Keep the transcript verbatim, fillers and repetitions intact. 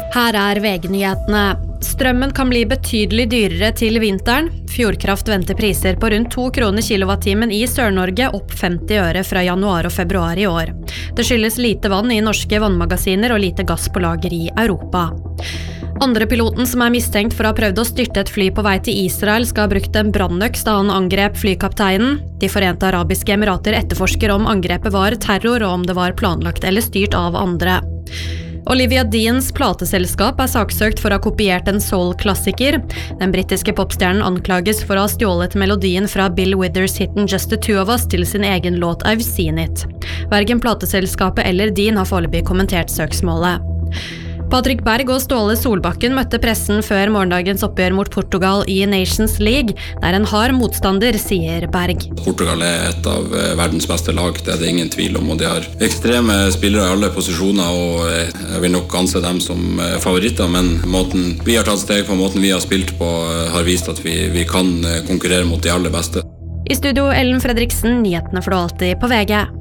Her er V G-nyhetene. Strømmen kan bli betydelig dyrere til vinteren. Fjordkraft venter priser på rundt to kroner kilowattimen i Sør-Norge, opp femti øre fra januar og februar i år. Det skyldes lite vann i norske vannmagasiner og lite gass på lager i Europa. Andre piloten som er mistenkt for å ha prøvd å styrte et fly på vei til Israel skal ha brukt en brannøks da han angrep flykapteinen. De Forente Arabiske Emirater etterforsker om angrepet var terror og om det var planlagt eller styrt av andre. Olivia Deans plateselskap er saksøkt for å ha kopiert en soul-klassiker. Den britiske popstjernen anklages for å ha stjålet melodien fra Bill Withers' hitten Just the Two of Us til sin egen låt I've Seen It. Hverken plateselskapet eller Dean har foreløpig kommentert søksmålet. Patrick Berg og Ståle Solbakken møtte pressen før morgendagens oppgjør mot Portugal i Nations League. Det er en hard motstander, sier Berg. Portugal er et av verdens beste lag, det er det ingen tvil om, og de har ekstreme spillere i alle posisjoner, og jeg vil nok anse dem som favoritter, men måten vi har tatt steg på, måten vi har spilt på, har vist at vi, vi kan konkurrere mot de aller beste. I studio Ellen Fredriksen, nyhetene får du alltid på V G.